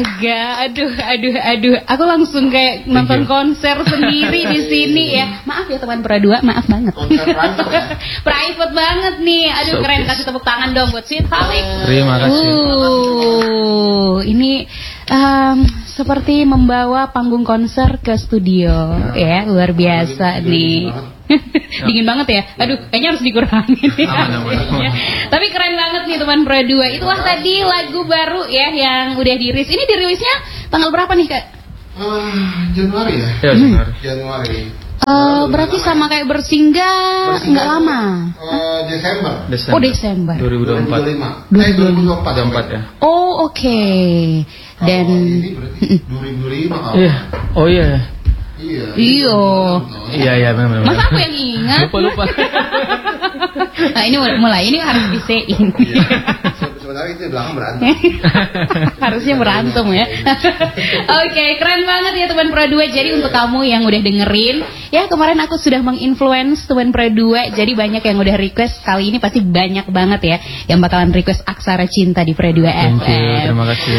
Astaga, aduh. Aku langsung kayak nonton konser sendiri di sini ya. Maaf ya teman Pro 2, maaf banget. Konser private ya? Private banget nih. Aduh keren, kasih tepuk tangan dong buat Sweet Holic. Terima kasih. Ini seperti membawa panggung konser ke studio ya, luar biasa nih. Dingin banget ya. Aduh, kayaknya harus dikurangin ya. Tapi keren banget nih teman Pro 2. Itulah tadi lagu baru ya yang udah dirilis. Ini dirilisnya tanggal berapa nih, Kak? Januari ya? Ya, Januari. Berarti sama kayak bersinggah nggak lama. Desember. Oh, Desember 2024. 2024 ya. Oh, oke. Dan ini berarti 2005 kalau. Iya. Oh iya. Iya benar. Masa aku yang ingat? Lupa. Nah ini mulai ini harus disein. Sebenarnya itu belakang berantem. Harusnya berantem ya. Oke, keren banget ya teman Pro 2. Jadi untuk kamu yang udah dengerin, ya kemarin aku sudah menginfluence teman Pro 2. Jadi banyak yang udah request. Kali ini pasti banyak banget ya yang bakalan request Aksara Cinta di Pro 2 FM. Terima kasih.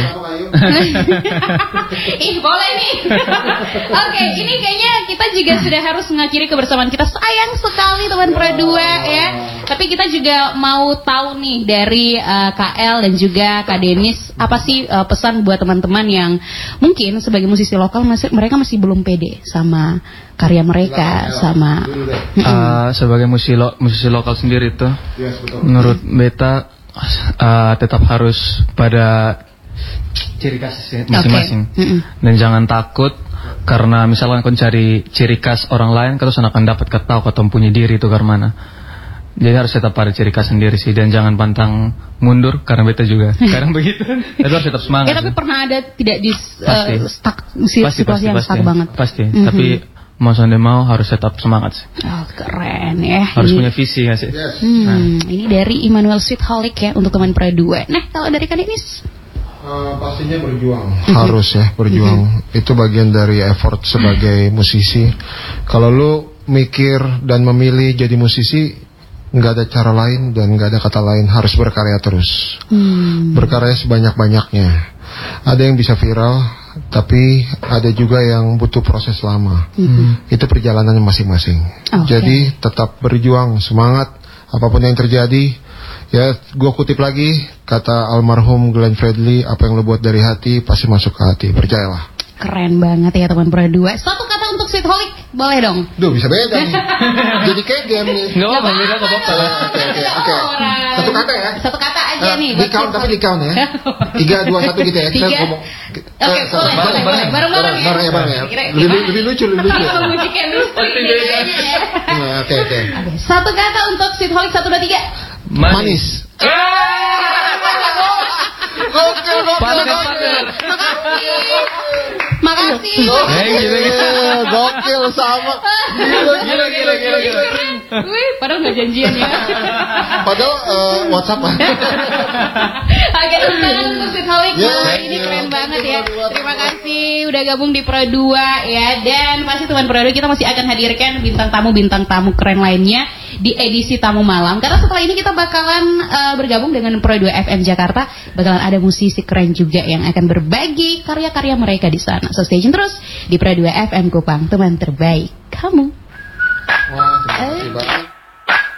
Ih, boleh nih. Oke, ini kayaknya kita juga sudah harus mengakhiri kebersamaan kita. Sayang sekali teman Pro 2 ya. Tapi kita juga mau tahu nih dari KL dan juga Kak Denis, apa sih pesan buat teman-teman yang mungkin sebagai musisi lokal mereka masih belum pede sama karya mereka, sama sebagai musisi lokal sendiri tuh, menurut beta tetap harus pada ciri khas masing-masing. Dan jangan takut karena misalkan kau cari ciri khas orang lain, kau akan dapat ketahu kau punya diri itu karena mana. Jadi harus tetap pada ciri khas sendiri sih, dan jangan pantang mundur karena beta juga sekarang begitu. Itu harus tetap semangat. Ya tapi pernah ada tidak di stuck situasi yang stuck banget. Pasti. Tapi mau sonde mau harus tetap semangat sih. Oh, keren ya. Harus punya visi nggak sih? Ini dari Immanuel Sweet Holic ya untuk teman Pro 2. Nah kalau dari Kak Denis? Pastinya berjuang. Harus ya berjuang. Itu bagian dari effort sebagai musisi. Kalau lu mikir dan memilih jadi musisi, nggak ada cara lain dan nggak ada kata lain, harus berkarya terus. Berkarya sebanyak-banyaknya. Ada yang bisa viral, tapi ada juga yang butuh proses lama. Itu perjalanannya masing-masing. Jadi tetap berjuang, semangat apapun yang terjadi. Ya, gue kutip lagi kata almarhum Glenn Fredly, apa yang lo buat dari hati pasti masuk ke hati, percayalah. Keren banget ya teman Pro 2. Satu kata untuk Sweet Holic, boleh dong? Duh, bisa beda nih. Jadi kayak game nih. Nggak apa-apa. Oke. Satu kata ya. Satu kata aja nih. Di count, tapi di count ya. 3, 2, 1 gitu ya. Kita ngomong. Oke, boleh. Bareng-bareng ya. Bareng ya. Lebih lucu. Musiknya dulu. Oke. Satu kata untuk Sweet Holic, 1, 2, 3. Manis. Gokil. Makasih. Gokil sama. Gila. Wih, padahal nggak janjian ya. Padahal WhatsApp. Oke, tangan untuk Sweet Holic. Ini keren banget ya. Terima kasih udah gabung di Pro 2 ya. Dan pasti teman Pro 2 kita masih akan hadirkan bintang tamu keren lainnya di edisi Tamu Malam. Karena setelah ini kita bakalan bergabung dengan Pro 2 FM Jakarta. Bakalan ada musisi keren juga yang akan berbagi karya-karya mereka di sana. So stay tune terus di Pro 2 FM Kupang, teman terbaik kamu. Wah, terima kasih banget.